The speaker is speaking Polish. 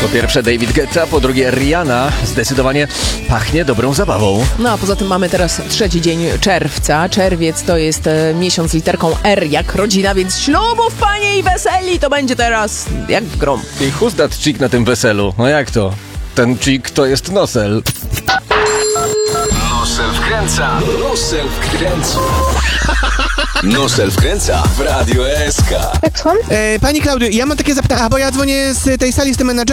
Po pierwsze David Guetta, po drugie Rihanna. Zdecydowanie pachnie dobrą zabawą. No a poza tym mamy teraz 3 dzień czerwca. Czerwiec to jest miesiąc z literką R jak rodzina, więc ślubów, panie, i weseli to będzie teraz jak w grom. I who's that chick na tym weselu? No jak to? Ten chick to jest Nosel. Nosel wkręca. Nosel wkręca. Nosel wkręca w Radio SK. Tak, słucham? Pani Klaudio, ja mam takie zapytanie, bo ja dzwonię z tej sali z tym menadżerem.